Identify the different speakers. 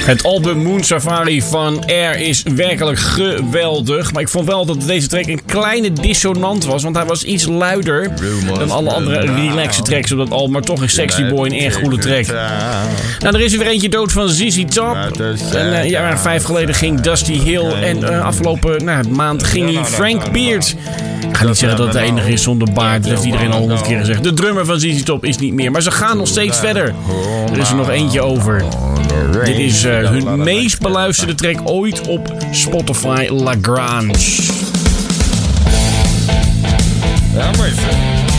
Speaker 1: Het album Moon Safari van Air is werkelijk geweldig. Maar ik vond wel dat deze track een kleine dissonant was. Want hij was iets luider dan alle andere relaxe tracks op dat album. Maar toch een Sexy Boy een erg goede track. Nou, er is er weer eentje dood van ZZ Top. Een jaar of 5 geleden ging Dusty Hill. En afgelopen maand ging hij Frank Beard. Ik ga niet zeggen dat het de enige is zonder baard. Dat heeft iedereen al 100 keer gezegd. De drummer van ZZ Top is niet meer. Maar ze gaan nog steeds verder. Er is er nog eentje over. Dit is hun meest beluisterde track ooit op Spotify, Lagrange.
Speaker 2: Ja, maar even.